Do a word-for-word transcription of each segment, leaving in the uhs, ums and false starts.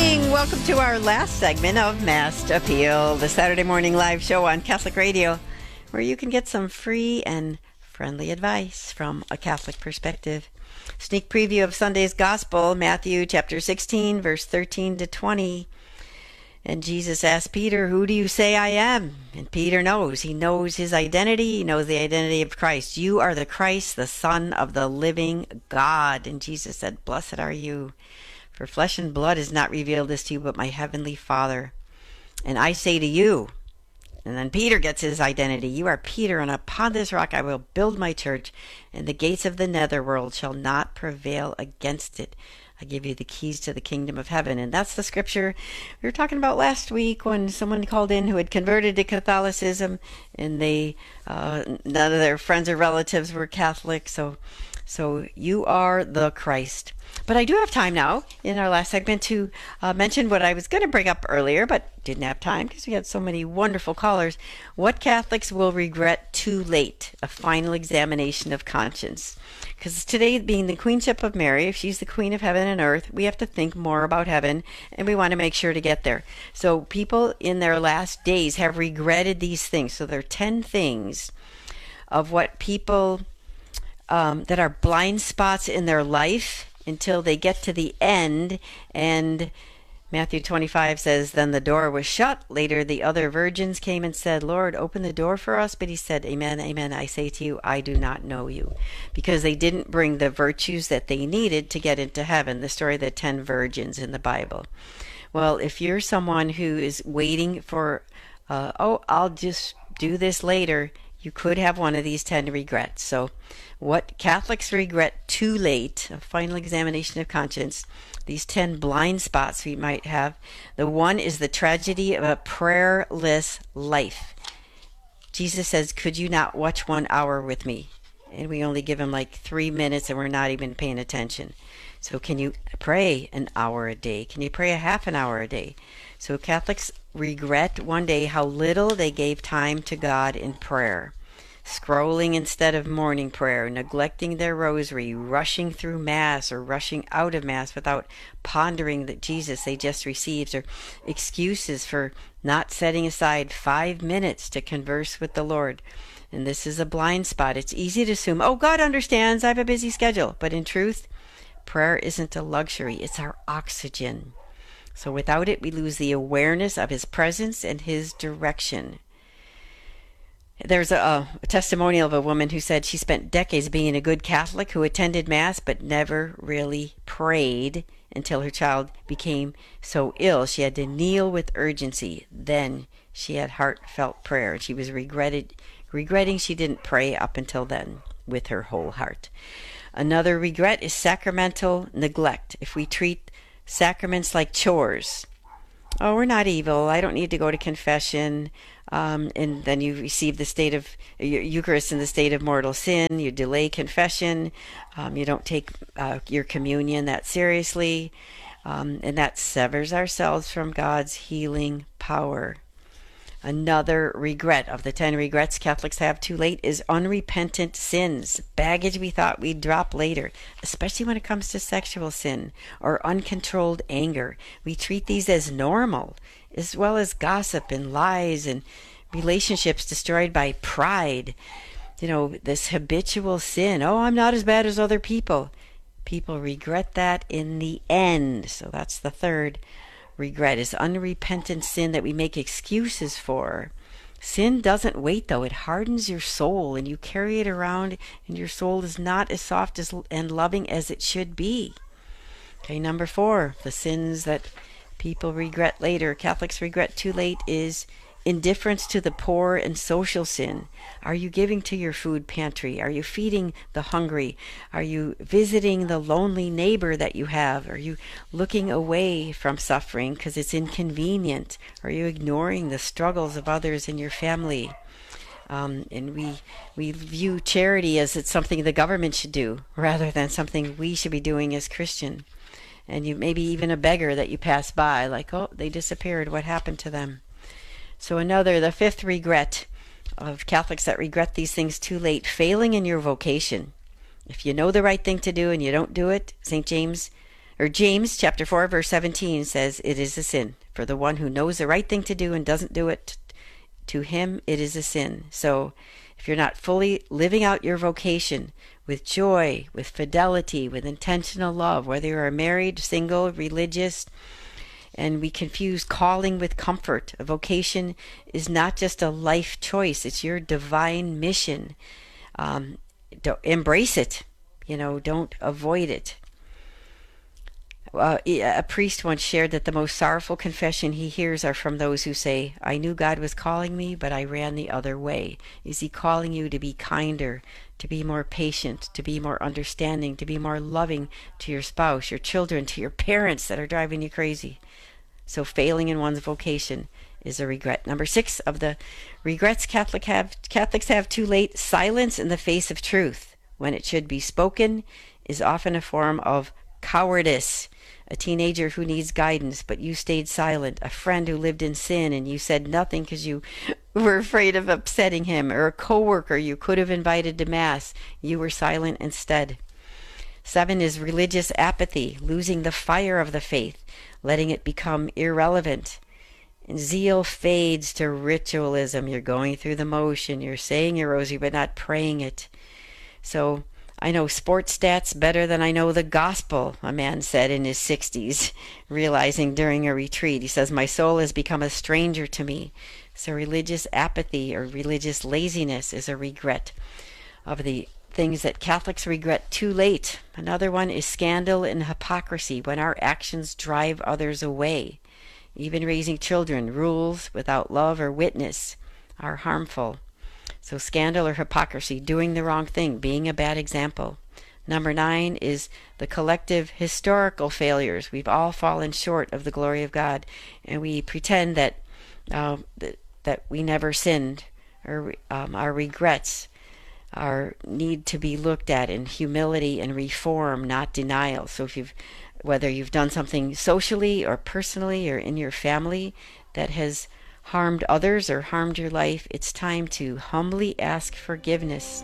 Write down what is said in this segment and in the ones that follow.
Welcome to our last segment of Mass Appeal, the Saturday morning live show on Catholic Radio, where you can get some free and friendly advice from a Catholic perspective. Sneak preview of Sunday's Gospel, Matthew chapter sixteen, verse thirteen to twenty. And Jesus asked Peter, "Who do you say I am?" And Peter knows. He knows his identity. He knows the identity of Christ. "You are the Christ, the Son of the living God." And Jesus said, "Blessed are you. For flesh and blood has not revealed this to you, but my heavenly Father. And I say to you," and then Peter gets his identity, "You are Peter, and upon this rock I will build my church, and the gates of the netherworld shall not prevail against it. I give you the keys to the kingdom of heaven." And that's the scripture we were talking about last week when someone called in who had converted to Catholicism, and they uh, none of their friends or relatives were Catholic. So, so you are the Christ. But I do have time now in our last segment to uh, mention what I was going to bring up earlier, but didn't have time because we had so many wonderful callers. What Catholics will regret too late, a final examination of conscience. Because today, being the Queenship of Mary, if she's the Queen of Heaven and Earth, we have to think more about heaven, and we want to make sure to get there. So people in their last days have regretted these things. So there are ten things of what people um, that are blind spots in their life until they get to the end. And Matthew twenty-five says, "Then the door was shut. Later the other virgins came and said, 'Lord, open the door for us.' But he said, 'Amen, amen, I say to you, I do not know you.'" Because they didn't bring the virtues that they needed to get into heaven. The story of the ten virgins in the Bible. Well, if you're someone who is waiting for, uh, oh, I'll just do this later, you could have one of these ten regrets. So what Catholics regret too late, a final examination of conscience, these ten blind spots we might have. The one is the tragedy of a prayerless life. Jesus says, "Could you not watch one hour with me?" And we only give him like three minutes and we're not even paying attention. So can you pray an hour a day? Can you pray a half an hour a day? So Catholics regret one day how little they gave time to God in prayer. Scrolling instead of morning prayer, neglecting their rosary, rushing through Mass or rushing out of Mass without pondering that Jesus they just received, or excuses for not setting aside five minutes to converse with the Lord. And this is a blind spot. It's easy to assume, oh, God understands, I have a busy schedule. But in truth, prayer isn't a luxury, it's our oxygen. So without it, we lose the awareness of his presence and his direction. There's a, a testimonial of a woman who said she spent decades being a good Catholic who attended Mass but never really prayed until her child became so ill she had to kneel with urgency. Then she had heartfelt prayer. She was regretted, regretting she didn't pray up until then with her whole heart. Another regret is sacramental neglect. If we treat sacraments like chores, oh, we're not evil, I don't need to go to confession, um, and then you receive the state of Eucharist in the state of mortal sin, you delay confession, um, you don't take uh, your communion that seriously, um, and that severs ourselves from God's healing power. Another regret of the ten regrets Catholics have too late is unrepentant sins, baggage we thought we'd drop later, especially when it comes to sexual sin or uncontrolled anger. We treat these as normal, as well as gossip and lies and relationships destroyed by pride. You know, this habitual sin. Oh, I'm not as bad as other people. People regret that in the end. So that's the third regret, is unrepentant sin that we make excuses for. Sin doesn't wait, though. It hardens your soul, and you carry it around, and your soul is not as soft as and loving as it should be. Okay, number four, the sins that people regret later, Catholics regret too late, is indifference to the poor and social sin. Are you giving to your food pantry? Are you feeding the hungry? Are you visiting the lonely neighbor that you have? Are you looking away from suffering because it's inconvenient? Are you ignoring the struggles of others in your family? Um, and we we view charity as it's something the government should do rather than something we should be doing as Christian. And you maybe even a beggar that you pass by, like, oh, they disappeared. What happened to them? So another, the fifth regret of Catholics that regret these things too late, failing in your vocation. If you know the right thing to do and you don't do it, Saint James, or James chapter four, verse seventeen says, it is a sin. For the one who knows the right thing to do and doesn't do it, to him it is a sin. So if you're not fully living out your vocation with joy, with fidelity, with intentional love, whether you are married, single, religious, and we confuse calling with comfort. A vocation is not just a life choice. It's your divine mission. Um, don't, embrace it. You know, don't avoid it. Uh, a priest once shared that the most sorrowful confession he hears are from those who say, I knew God was calling me, but I ran the other way. Is he calling you to be kinder, to be more patient, to be more understanding, to be more loving to your spouse, your children, to your parents that are driving you crazy? So failing in one's vocation is a regret. Number six of the regrets Catholic have, Catholics have too late: silence in the face of truth when it should be spoken is often a form of cowardice. A teenager who needs guidance, but you stayed silent. A friend who lived in sin and you said nothing because you were afraid of upsetting him. Or a coworker you could have invited to Mass. You were silent instead. Seven is religious apathy, losing the fire of the faith, letting it become irrelevant. And zeal fades to ritualism. You're going through the motion. You're saying your rosary, but not praying it. So I know sports stats better than I know the gospel, a man said in his sixties, realizing during a retreat. He says, my soul has become a stranger to me. So religious apathy or religious laziness is a regret of the things that Catholics regret too late. Another one is scandal and hypocrisy, when our actions drive others away. Even raising children, rules without love or witness are harmful. So scandal or hypocrisy, doing the wrong thing, being a bad example. Number nine is the collective historical failures. We've all fallen short of the glory of God, and we pretend that uh, that, that we never sinned, or um, our regrets are need to be looked at in humility and reform, not denial. So if you've whether you've done something socially or personally or in your family that has harmed others or harmed your life, it's time to humbly ask forgiveness.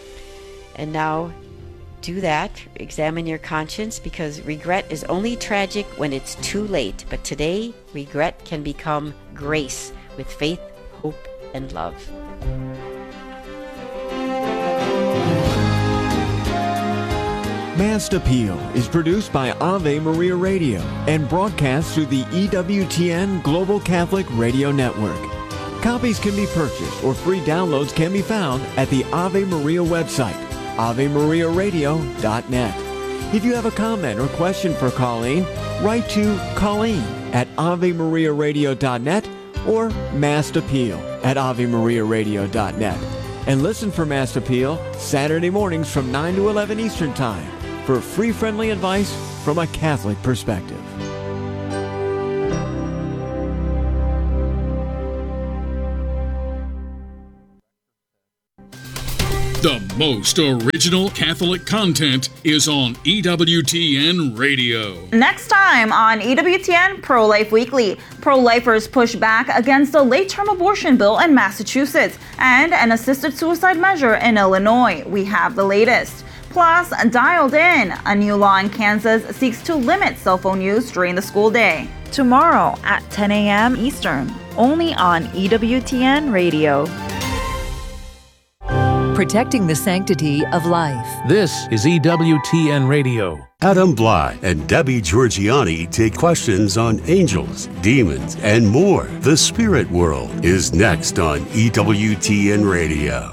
And now do that. Examine your conscience, because regret is only tragic when it's too late. But today, regret can become grace with faith, hope, and love. Mass Appeal is produced by Ave Maria Radio and broadcast through the E W T N Global Catholic Radio Network. Copies can be purchased or free downloads can be found at the Ave Maria website, ave maria radio dot net. If you have a comment or question for Colleen, write to Colleen at ave maria radio dot net or Mass Appeal at ave maria radio dot net. And listen for Mass Appeal Saturday mornings from nine to eleven Eastern Time for free, friendly advice from a Catholic perspective. The most original Catholic content is on E W T N Radio. Next time on E W T N Pro-Life Weekly, pro-lifers push back against a late-term abortion bill in Massachusetts and an assisted suicide measure in Illinois. We have the latest. Plus, dialed in, a new law in Kansas seeks to limit cell phone use during the school day. Tomorrow at ten a.m. Eastern, only on E W T N Radio. Protecting the sanctity of life. This is E W T N Radio. Adam Bly and Debbie Georgiani take questions on angels, demons, and more. The Spirit World is next on E W T N Radio.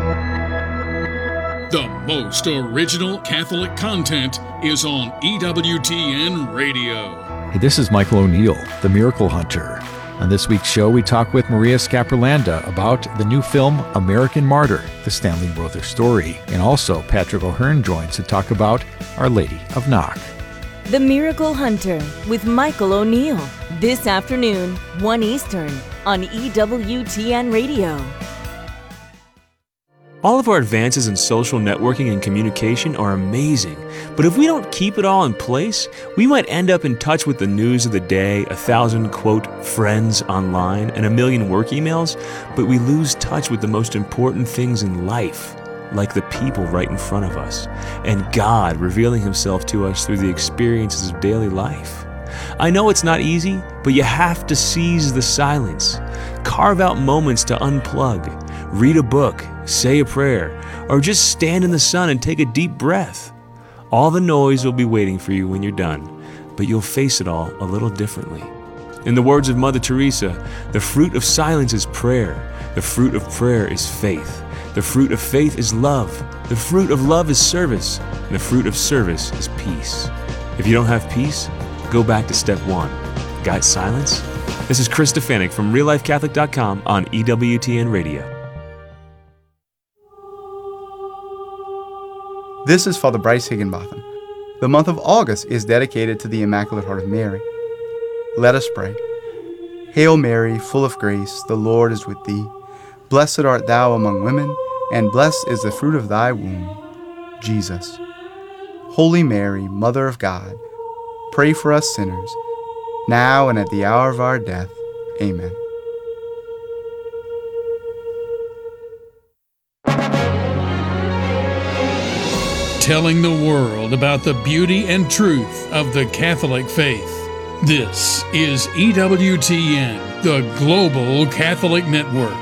The most original Catholic content is on E W T N Radio. Hey, this is Michael O'Neill, the Miracle Hunter. On this week's show, we talk with Maria Scaprolanda about the new film American Martyr, the Stanley Brothers story. And also, Patrick O'Hearn joins to talk about Our Lady of Knock. The Miracle Hunter with Michael O'Neill. This afternoon, one Eastern, on E W T N Radio. All of our advances in social networking and communication are amazing, but if we don't keep it all in place, we might end up in touch with the news of the day, a thousand, quote, friends online, and a million work emails, but we lose touch with the most important things in life, like the people right in front of us, and God revealing Himself to us through the experiences of daily life. I know it's not easy, but you have to seize the silence. Carve out moments to unplug. Read a book, say a prayer, or just stand in the sun and take a deep breath. All the noise will be waiting for you when you're done, but you'll face it all a little differently. In the words of Mother Teresa, the fruit of silence is prayer. The fruit of prayer is faith. The fruit of faith is love. The fruit of love is service. And the fruit of service is peace. If you don't have peace, go back to step one. Got silence? This is Chris Stefanik from real life catholic dot com on E W T N Radio. This is Father Bryce Higginbotham. The month of August is dedicated to the Immaculate Heart of Mary. Let us pray. Hail Mary, full of grace, the Lord is with thee. Blessed art thou among women, and blessed is the fruit of thy womb, Jesus. Holy Mary, Mother of God, pray for us sinners, now and at the hour of our death. Amen. Telling the world about the beauty and truth of the Catholic faith. This is E W T N, the Global Catholic Network.